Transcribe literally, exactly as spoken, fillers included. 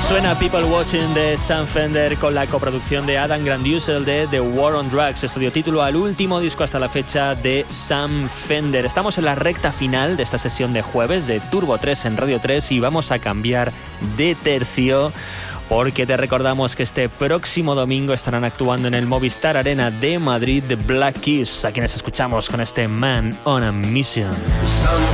Suena People Watching de Sam Fender con la coproducción de Adam Granduzel de The War on Drugs. Esto dio título al último disco hasta la fecha de Sam Fender. Estamos en la recta final de esta sesión de jueves de Turbo tres en Radio tres y vamos a cambiar de tercio porque te recordamos que este próximo domingo estarán actuando en el Movistar Arena de Madrid The Black Keys, a quienes escuchamos con este Man on a Mission.